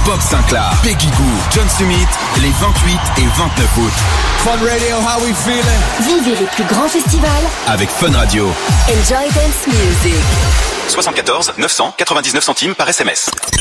Bob Sinclair, Peggy Gou, John Summit, les 28 et 29 août. Fun Radio, how we feeling? Vivez les plus grands festivals avec Fun Radio. Enjoy Dance Music. 74 999 centimes par SMS.